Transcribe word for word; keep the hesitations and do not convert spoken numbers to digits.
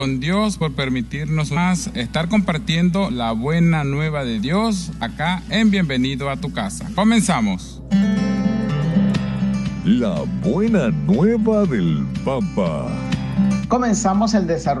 con Dios por permitirnos más estar compartiendo la buena nueva de Dios acá en Bienvenido a tu casa. Comenzamos. La buena nueva del Papa. Comenzamos el desarrollo